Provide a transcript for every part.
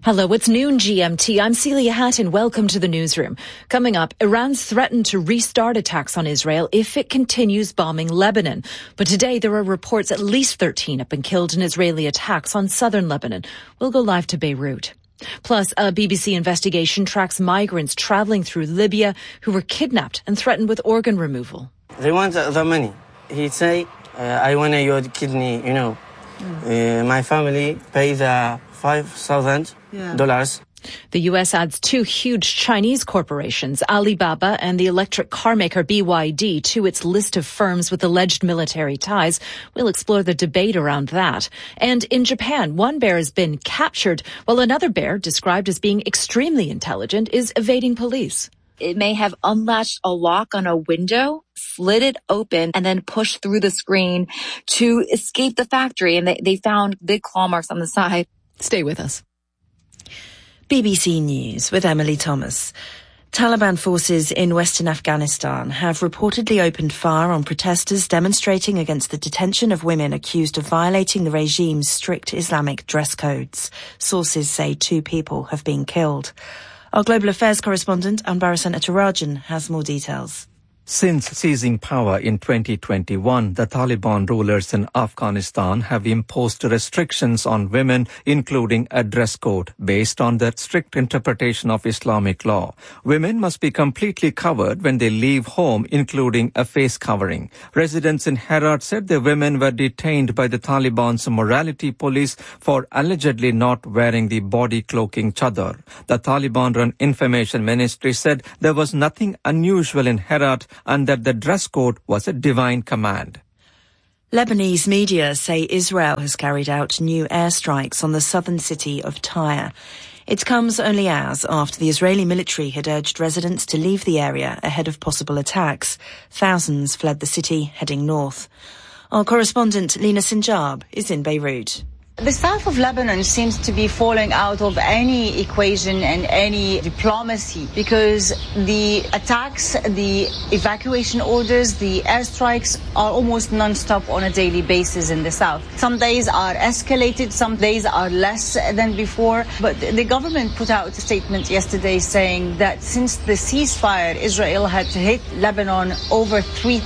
Hello, it's noon GMT. I'm Celia Hatton. Welcome to the newsroom. Coming up, Iran's threatened to restart attacks on Israel if it continues bombing Lebanon. But today there are reports at least 13 have been killed in Israeli attacks on southern Lebanon. We'll go live to Beirut. Plus, a BBC investigation tracks migrants travelling through Libya who were kidnapped and threatened with organ removal. They want the money. He'd say, I want your kidney, My family pays $5,000. The U.S. adds two huge Chinese corporations, Alibaba and the electric car maker BYD, to its list of firms with alleged military ties. We'll explore the debate around that. And in Japan, one bear has been captured, while another bear, described as being extremely intelligent, is evading police. It may have unlatched a lock on a window, slid it open, and then pushed through the screen to escape the factory. And they found big claw marks on the side. Stay with us. BBC News with Emily Thomas. Taliban forces in western Afghanistan have reportedly opened fire on protesters demonstrating against the detention of women accused of violating the regime's strict Islamic dress codes. Sources say 2 people have been killed. Our global affairs correspondent, Anbarasan Etarajan, has more details. Since seizing power in 2021, the Taliban rulers in Afghanistan have imposed restrictions on women, including a dress code based on their strict interpretation of Islamic law. Women must be completely covered when they leave home, including a face covering. Residents in Herat said the women were detained by the Taliban's morality police for allegedly not wearing the body cloaking chadar. The Taliban-run information ministry said there was nothing unusual in Herat and that the dress code was a divine command. Lebanese media say Israel has carried out new airstrikes on the southern city of Tyre. It comes only hours after the Israeli military had urged residents to leave the area ahead of possible attacks. Thousands fled the city, heading north. Our correspondent Lina Sinjab is in Beirut. The south of Lebanon seems to be falling out of any equation and any diplomacy because the attacks, the evacuation orders, the airstrikes are almost non-stop on a daily basis in the south. Some days are escalated, some days are less than before. But the government put out a statement yesterday saying that since the ceasefire, Israel had hit Lebanon over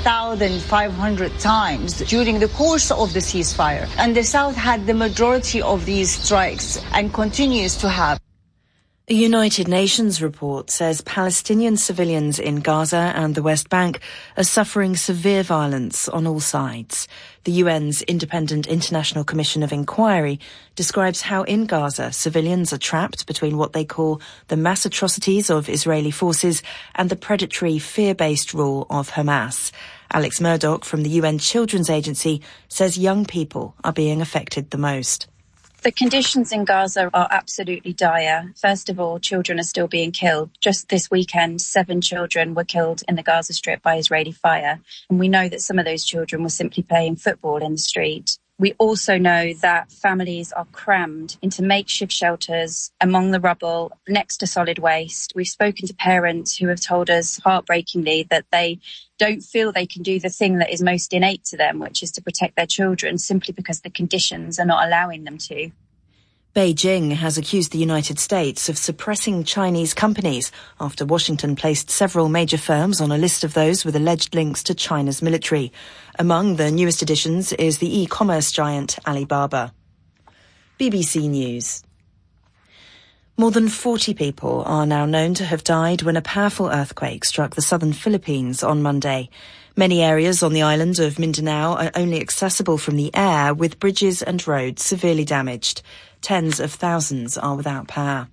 3,500 times during the course of the ceasefire. And the south had the majority of these strikes and continues to have. A United Nations report says Palestinian civilians in Gaza and the West Bank are suffering severe violence on all sides. The UN's Independent International Commission of Inquiry describes how in Gaza civilians are trapped between what they call the mass atrocities of Israeli forces and the predatory fear-based rule of Hamas. Alex Murdoch from the UN Children's Agency says young people are being affected the most. The conditions in Gaza are absolutely dire. First of all, children are still being killed. Just this weekend, 7 children were killed in the Gaza Strip by Israeli fire. And we know that some of those children were simply playing football in the street. We also know that families are crammed into makeshift shelters among the rubble next to solid waste. We've spoken to parents who have told us heartbreakingly that they don't feel they can do the thing that is most innate to them, which is to protect their children, simply because the conditions are not allowing them to. Beijing has accused the United States of suppressing Chinese companies after Washington placed several major firms on a list of those with alleged links to China's military. Among the newest additions is the e-commerce giant Alibaba. BBC News. More than 40 people are now known to have died when a powerful earthquake struck the southern Philippines on Monday. Many areas on the island of Mindanao are only accessible from the air, with bridges and roads severely damaged. Tens of thousands are without power.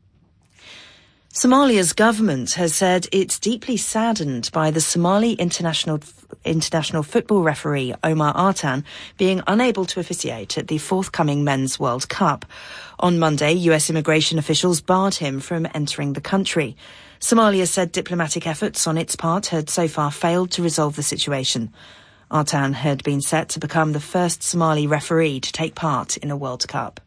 Somalia's government has said it's deeply saddened by the Somali international football referee Omar Artan being unable to officiate at the forthcoming Men's World Cup. On Monday, US immigration officials barred him from entering the country. Somalia said diplomatic efforts on its part had so far failed to resolve the situation. Artan had been set to become the first Somali referee to take part in a World Cup.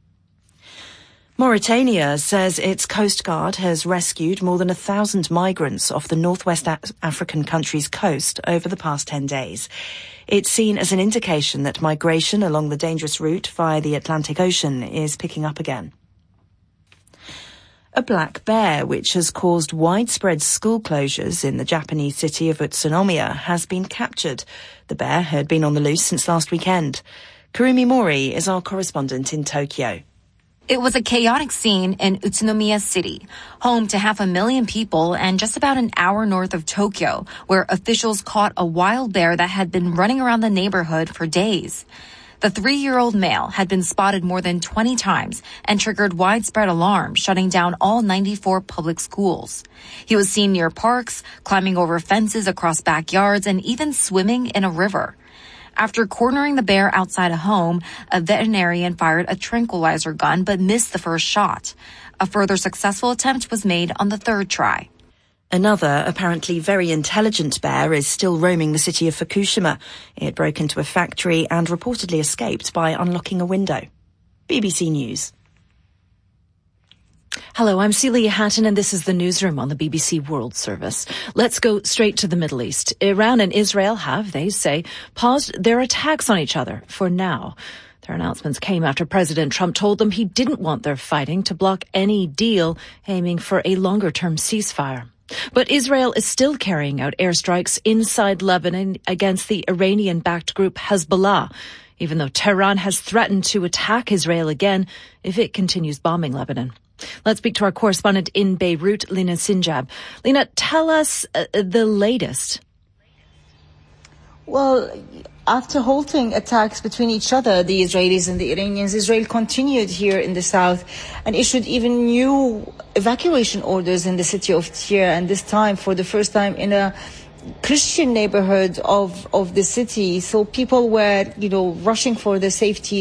Mauritania says its Coast Guard has rescued more than 1,000 migrants off the northwest African country's coast over the past 10 days. It's seen as an indication that migration along the dangerous route via the Atlantic Ocean is picking up again. A black bear, which has caused widespread school closures in the Japanese city of Utsunomiya, has been captured. The bear had been on the loose since last weekend. Kurumi Mori is our correspondent in Tokyo. It was a chaotic scene in Utsunomiya City, home to 500,000 people and just about an hour north of Tokyo, where officials caught a wild bear that had been running around the neighborhood for days. The 3-year-old male had been spotted more than 20 times and triggered widespread alarm, shutting down all 94 public schools. He was seen near parks, climbing over fences across backyards, and even swimming in a river. After cornering the bear outside a home, a veterinarian fired a tranquilizer gun but missed the first shot. A further successful attempt was made on the third try. Another, apparently very intelligent bear is still roaming the city of Fukushima. It broke into a factory and reportedly escaped by unlocking a window. BBC News. Hello, I'm Celia Hatton and this is the newsroom on the BBC World Service. Let's go straight to the Middle East. Iran and Israel have, they say, paused their attacks on each other for now. Their announcements came after President Trump told them he didn't want their fighting to block any deal aiming for a longer-term ceasefire. But Israel is still carrying out airstrikes inside Lebanon against the Iranian-backed group Hezbollah, even though Tehran has threatened to attack Israel again if it continues bombing Lebanon. Let's speak to our correspondent in Beirut, Lina Sinjab. Lina, tell us the latest. Well, after halting attacks between each other, the Israelis and the Iranians, Israel continued here in the south and issued even new evacuation orders in the city of Tyre, and this time for the first time in a Christian neighborhood of the city. So people were, rushing for their safety